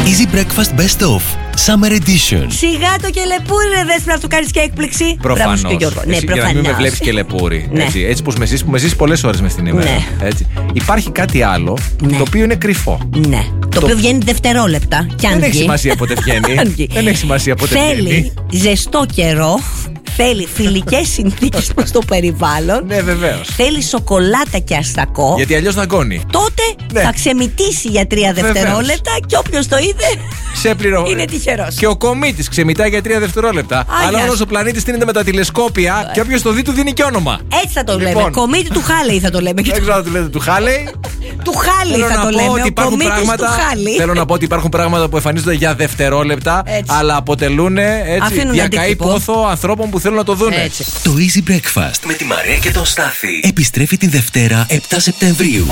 Easy Breakfast Best Of Summer Edition. Σιγά το κελεπούρι, ρε Δέσποινα, να του κάνεις και έκπληξη. Προφανώς. Ναι, για να μην με βλέπεις κελεπούρι. Ναι. Έτσι που με ζεις πολλές ώρες μες την ημέρα. Ναι. Έτσι. Υπάρχει κάτι άλλο, Ναι. το οποίο είναι κρυφό. Ναι. Το οποίο βγαίνει δευτερόλεπτα. Και αν Δεν έχει βγει, σημασία πότε βγαίνει. αν βγει. Δεν έχει σημασία πότε βγαίνει. Θέλει ζεστό καιρό. Θέλει φιλικές συνθήκες προς το περιβάλλον. Ναι, βεβαίως. Θέλει σοκολάτα και αστακό. Γιατί αλλιώς δαγκώνει. Τότε Ναι. θα ξεμητήσει για 3 Βεβαίως. δευτερόλεπτα και όποιος το είδε είναι τυχερός. Και ο κομίτης ξεμητάει για 3 δευτερόλεπτα. Αλλά Άγια. όλος ο πλανήτης στείνεται με τα τηλεσκόπια και όποιος το δει του δίνει και όνομα. Έτσι θα το Λοιπόν. λέμε. Κομίτη του Χάλεϊ θα το λέμε. Δεν ξέρω αν του λέτε του Χάλεϊ. Του Χάλεϊ θα το λέμε. Ο κομίτης του Χάλεϊ. Θέλω να πω ότι υπάρχουν πράγματα που εμφανίζονται για δευτερόλεπτα, Έτσι. αλλά αποτελούν Αφήνουν διακαή αντίκτυπο. πόθο ανθρώπων που θέλουν να το δουν. Έτσι. Το Easy Breakfast με τη Μαρία και τον Στάθη επιστρέφει την Δευτέρα 7 Σεπτεμβρίου.